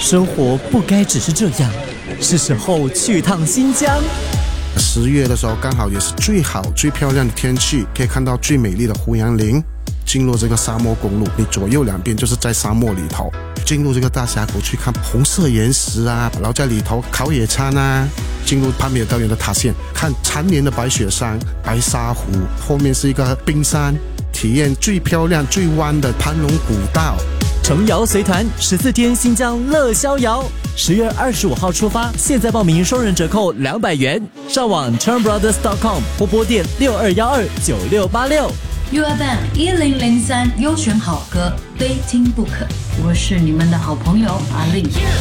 生活不该只是这样，是时候去趟新疆。 10月的时候刚好也是最好最漂亮的天气，可以看到最美丽的胡杨林。进入这个沙漠公路，你左右两边就是在沙漠里头，进入这个大峡谷去看红色岩石啊，然后在里头烤野餐啊，进入帕米尔高原的塔县，看缠绵的白雪山、白沙湖，后面是一个冰山，体验最漂亮最弯的盘龙古道。 程瑶随团14天新疆乐逍遥，10月25号出发，现在报名双人折扣200元，上网 turnbrothers.com 或拨电62129686。 UFM 1003优选好歌，非听不可。我是你们的好朋友阿令。